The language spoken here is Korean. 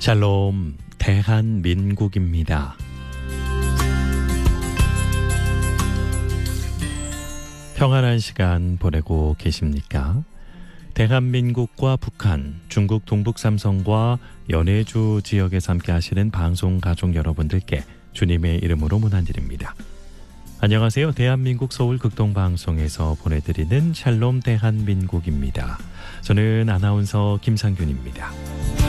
샬롬 대한민국입니다. 평안한 시간 보내고 계십니까? 대한민국과 북한, 중국 동북 삼성과 연해주 지역에서 함께 하시는 방송 가족 여러분들께 주님의 이름으로 문안드립니다. 안녕하세요. 대한민국 서울 극동방송에서 보내드리는 샬롬 대한민국입니다. 저는 아나운서 김상균입니다.